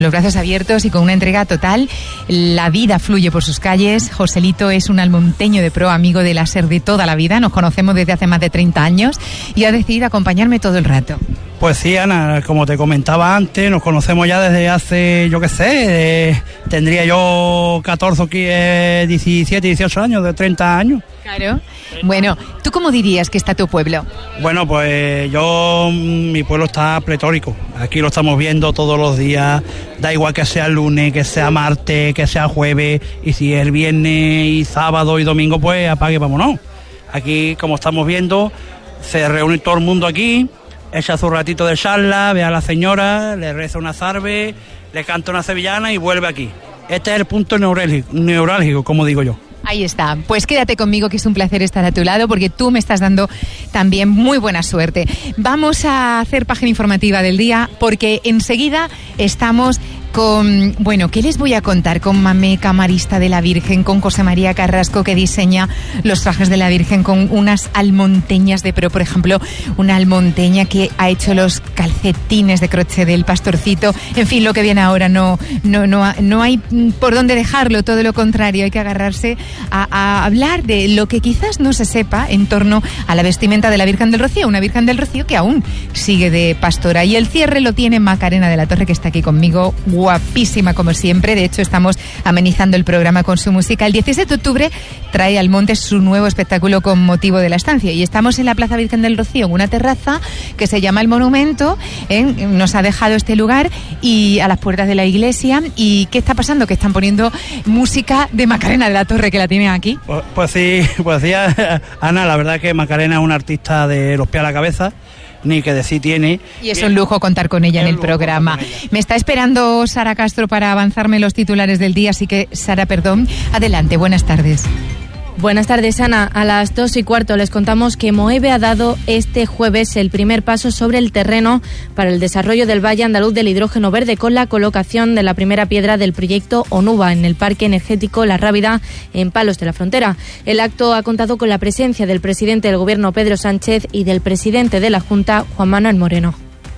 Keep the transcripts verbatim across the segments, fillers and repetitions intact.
Los brazos abiertos y con una entrega total. La vida fluye por sus calles. Joselito es un almonteño de pro, amigo de la SER de toda la vida. Nos conocemos desde hace más de treinta años y ha decidido acompañarme todo el rato. Pues sí, Ana, como te comentaba antes, nos conocemos ya desde hace, yo qué sé, eh, tendría yo catorce, diecisiete, dieciocho años, de treinta años. Claro. Bueno, ¿tú cómo dirías que está tu pueblo? Bueno, pues yo, mi pueblo está pletórico. Aquí lo estamos viendo todos los días. Da igual que sea lunes, que sea martes, que sea jueves. Y si es viernes y sábado y domingo, pues apague, vámonos. Aquí, como estamos viendo, se reúne todo el mundo aquí, echa su ratito de charla, ve a la señora, le reza una zarbe, le canta una sevillana y vuelve aquí. Este es el punto neurálgico, neurálgico, como digo yo. Ahí está. Pues quédate conmigo, que es un placer estar a tu lado, porque tú me estás dando también muy buena suerte. Vamos a hacer página informativa del día, porque enseguida estamos con, bueno, ¿qué les voy a contar? Con Mamé, camarista de la Virgen, con José María Carrasco, que diseña los trajes de la Virgen, con unas almonteñas de pro, por ejemplo, una almonteña que ha hecho los calcetines de crochet del pastorcito. En fin, lo que viene ahora no, no, no, no hay por dónde dejarlo, todo lo contrario, hay que agarrarse a, a hablar de lo que quizás no se sepa en torno a la vestimenta de la Virgen del Rocío, una Virgen del Rocío que aún sigue de pastora. Y el cierre lo tiene Macarena de la Torre, que está aquí conmigo, guapísima como siempre. De hecho, estamos amenizando el programa con su música. El dieciséis de octubre trae al monte su nuevo espectáculo con motivo de la estancia, y estamos en la Plaza Virgen del Rocío, en una terraza que se llama El Monumento. ¿eh? Nos ha dejado este lugar y a las puertas de la iglesia. ¿Y qué está pasando? Que están poniendo música de Macarena de la Torre, que la tienen aquí. Pues, pues sí, pues sí, Ana, la verdad que Macarena es una artista de los pies a la cabeza, ni que decir tiene. Y es un lujo contar con ella en el programa. Me está esperando Sara Castro para avanzarme los titulares del día, así que, Sara, perdón. Adelante, buenas tardes. Buenas tardes, Ana. A las dos y cuarto les contamos que Moeve ha dado este jueves el primer paso sobre el terreno para el desarrollo del Valle Andaluz del Hidrógeno Verde, con la colocación de la primera piedra del proyecto ONUVA en el Parque Energético La Rábida, en Palos de la Frontera. El acto ha contado con la presencia del presidente del Gobierno, Pedro Sánchez, y del presidente de la Junta, Juan Manuel Moreno.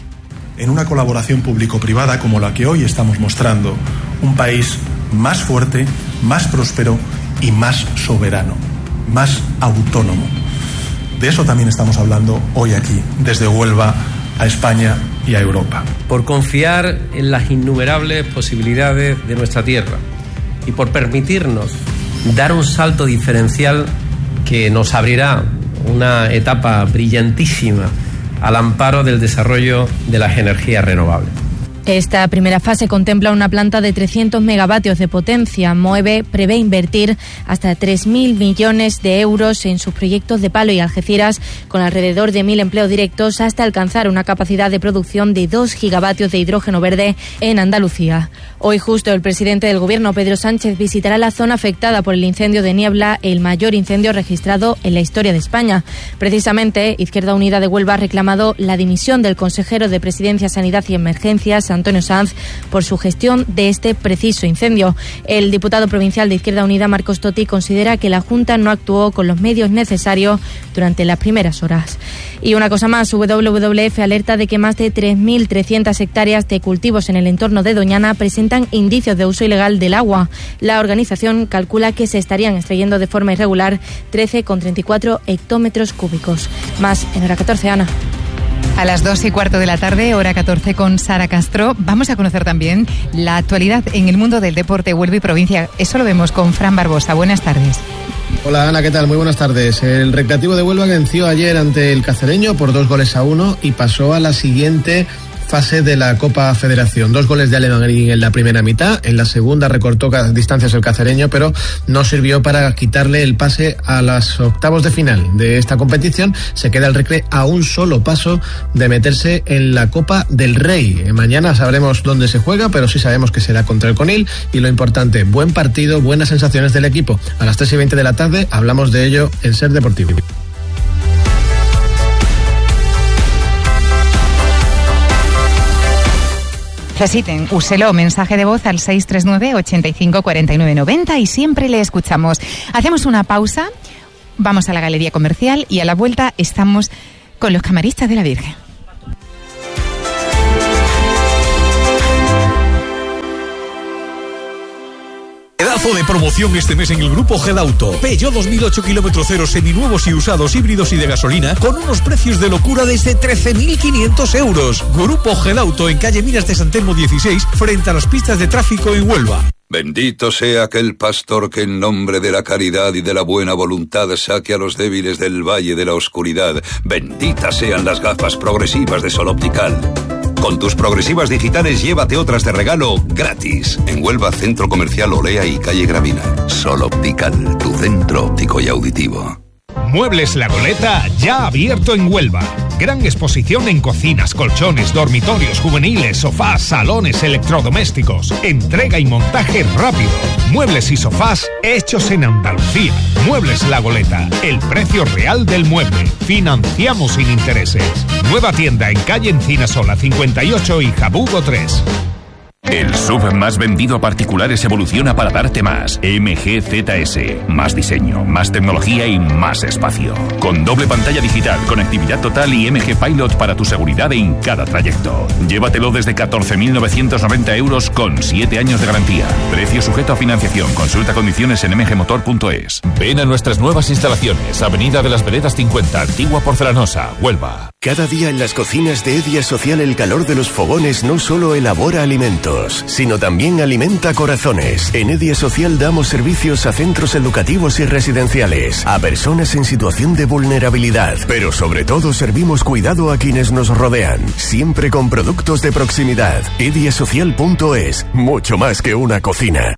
En una colaboración público-privada como la que hoy estamos mostrando, un país más fuerte, más próspero y más soberano, más autónomo. De eso también estamos hablando hoy aquí, desde Huelva a España y a Europa. Por confiar en las innumerables posibilidades de nuestra tierra y por permitirnos dar un salto diferencial que nos abrirá una etapa brillantísima al amparo del desarrollo de las energías renovables. Esta primera fase contempla una planta de trescientos megavatios de potencia. Moeve prevé invertir hasta tres mil millones de euros en sus proyectos de Palo y Algeciras, con alrededor de mil empleos directos, hasta alcanzar una capacidad de producción de dos gigavatios de hidrógeno verde en Andalucía. Hoy justo el presidente del Gobierno, Pedro Sánchez, visitará la zona afectada por el incendio de Niebla, el mayor incendio registrado en la historia de España. Precisamente, Izquierda Unida de Huelva ha reclamado la dimisión del consejero de Presidencia, Sanidad y Emergencias, Antonio Sanz, por su gestión de este preciso incendio. El diputado provincial de Izquierda Unida, Marcos Toti, considera que la Junta no actuó con los medios necesarios durante las primeras horas. Y una cosa más, W W F alerta de que más de tres mil trescientas hectáreas de cultivos en el entorno de Doñana presentan indicios de uso ilegal del agua. La organización calcula que se estarían extrayendo de forma irregular trece coma treinta y cuatro hectómetros cúbicos. Más en hora catorce, Ana. A las dos y cuarto de la tarde, hora catorce, con Sara Castro. Vamos a conocer también la actualidad en el mundo del deporte, Huelva y provincia. Eso lo vemos con Fran Barbosa. Buenas tardes. Hola Ana, ¿qué tal? Muy buenas tardes. El Recreativo de Huelva venció ayer ante el Cacereño por dos goles a uno y pasó a la siguiente fase de la Copa Federación. Dos goles de Alemarín en la primera mitad, en la segunda recortó distancias el Cacereño, pero no sirvió para quitarle el pase a los octavos de final de esta competición. Se queda el Recre a un solo paso de meterse en la Copa del Rey. Mañana sabremos dónde se juega, pero sí sabemos que será contra el Conil, y lo importante, buen partido, buenas sensaciones del equipo. A las tres y veinte de la tarde hablamos de ello en Ser Deportivo. Necesiten, úselo, mensaje de voz al seis tres nueve, ochenta y cinco, cuarenta y nueve, noventa y siempre le escuchamos. Hacemos una pausa, vamos a la galería comercial y a la vuelta estamos con los camaristas de la Virgen. Pedazo de promoción este mes en el Grupo Gedauto. Peugeot dos mil ocho kilómetros cero seminuevos y usados, híbridos y de gasolina con unos precios de locura desde trece mil quinientos euros. Grupo Gedauto en calle Minas de San Telmo dieciséis, frente a las pistas de tráfico en Huelva. Bendito sea aquel pastor que en nombre de la caridad y de la buena voluntad saque a los débiles del valle de la oscuridad. Benditas sean las gafas progresivas de Sol Optical. Con tus progresivas digitales llévate otras de regalo gratis. En Huelva, Centro Comercial Olea y Calle Gravina. Sol Optical, tu centro óptico y auditivo. Muebles La Goleta, ya abierto en Huelva. Gran exposición en cocinas, colchones, dormitorios juveniles, sofás, salones, electrodomésticos. Entrega y montaje rápido. Muebles y sofás hechos en Andalucía. Muebles La Goleta, el precio real del mueble. Financiamos sin intereses. Nueva tienda en calle Encinasola cincuenta y ocho y Jabugo tres. El S U V más vendido a particulares evoluciona para darte más. M G Z S. Más diseño, más tecnología y más espacio. Con doble pantalla digital, conectividad total y M G Pilot para tu seguridad en cada trayecto. Llévatelo desde catorce mil novecientos noventa euros con siete años de garantía. Precio sujeto a financiación. Consulta condiciones en m g motor punto es. Ven a nuestras nuevas instalaciones. Avenida de las Veredas cincuenta, Antigua Porcelanosa, Huelva. Cada día en las cocinas de Edia Social el calor de los fogones no solo elabora alimentos, sino también alimenta corazones. En Edia Social damos servicios a centros educativos y residenciales, a personas en situación de vulnerabilidad, pero sobre todo servimos cuidado a quienes nos rodean, siempre con productos de proximidad. edia social punto es, mucho más que una cocina.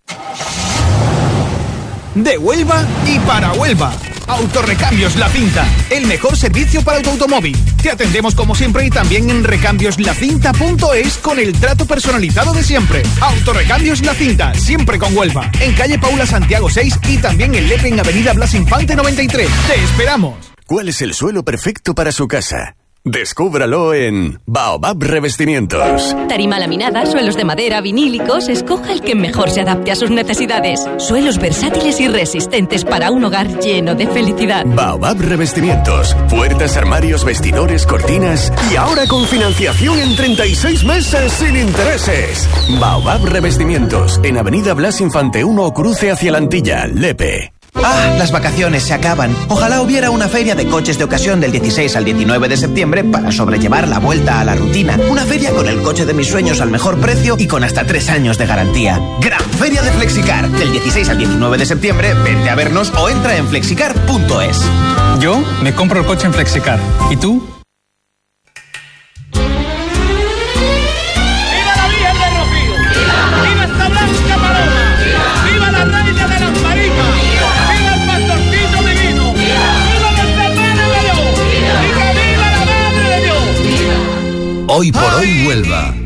De Huelva y para Huelva. Autorecambios La Cinta, el mejor servicio para tu automóvil. Te atendemos como siempre y también en recambios la cinta punto es con el trato personalizado de siempre. Autorecambios La Cinta, siempre con Huelva. En calle Paula Santiago seis y también en Lepe en avenida Blas Infante noventa y tres. ¡Te esperamos! ¿Cuál es el suelo perfecto para su casa? Descúbralo en Baobab Revestimientos. Tarima laminada, suelos de madera, vinílicos, escoja el que mejor se adapte a sus necesidades. Suelos versátiles y resistentes para un hogar lleno de felicidad. Baobab Revestimientos. Puertas, armarios, vestidores, cortinas y ahora con financiación en treinta y seis meses sin intereses. Baobab Revestimientos, en avenida Blas Infante uno, cruce hacia la Antilla, Lepe. Ah, las vacaciones se acaban. Ojalá hubiera una feria de coches de ocasión del dieciséis al diecinueve de septiembre para sobrellevar la vuelta a la rutina. Una feria con el coche de mis sueños al mejor precio y con hasta tres años de garantía. Gran Feria de Flexicar. Del dieciséis al diecinueve de septiembre, vente a vernos o entra en flexicar punto es. Yo me compro el coche en Flexicar. ¿Y tú? Hoy por hoy Huelva.